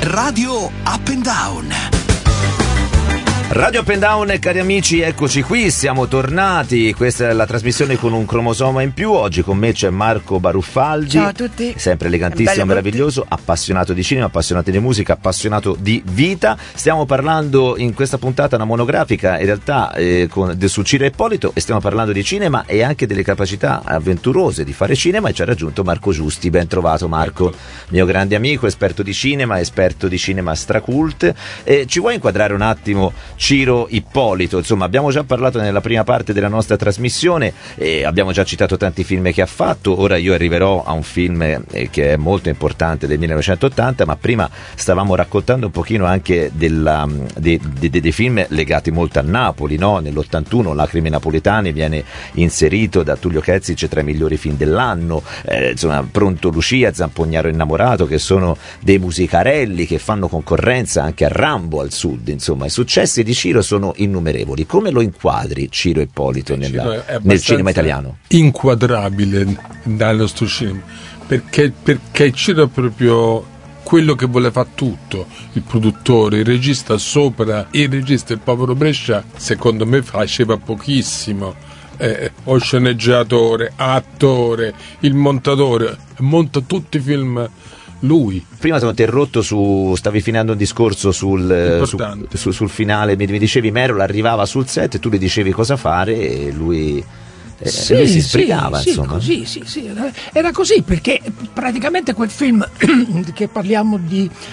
Radio Up and Down. Radio Up and Down, cari amici, eccoci qui, siamo tornati. Questa è la trasmissione con un cromosoma in più. Oggi con me c'è Marco Baruffaldi. Ciao a tutti. Sempre elegantissimo, meraviglioso, appassionato di cinema, appassionato di musica, appassionato di vita. Stiamo parlando in questa puntata, una monografica in realtà su Ciro Ippolito, e stiamo parlando di cinema e anche delle capacità avventurose di fare cinema, e ci ha raggiunto Marco Giusti. Ben trovato Marco, mio grande amico, esperto di cinema stracult. Ci vuoi inquadrare un attimo Ciro Ippolito? Insomma, abbiamo già parlato nella prima parte della nostra trasmissione e abbiamo già citato tanti film che ha fatto. Ora io arriverò a un film che è molto importante, del 1980, ma prima stavamo raccontando un pochino anche dei film legati molto a Napoli, no? Nell'81 Lacrime napoletane viene inserito da Tullio Kezic tra i migliori film dell'anno. Insomma, Pronto Lucia, Zampognaro innamorato, che sono dei musicarelli che fanno concorrenza anche a Rambo al Sud. Insomma, i successi di Ciro sono innumerevoli. Come lo inquadri Ciro Ippolito nel cinema italiano? Inquadrabile dal nostro cinema, perché Ciro è proprio quello che vuole fare tutto, il produttore, il regista sopra. Il regista, il povero Brescia, secondo me faceva pochissimo. O sceneggiatore, attore, il montatore, monta tutti i film lui. Prima sono interrotto stavi finendo un discorso sul finale, mi dicevi Merrill arrivava sul set e tu gli dicevi cosa fare e lui si sbrigava, insomma. Sì, era così, perché praticamente quel film che parliamo di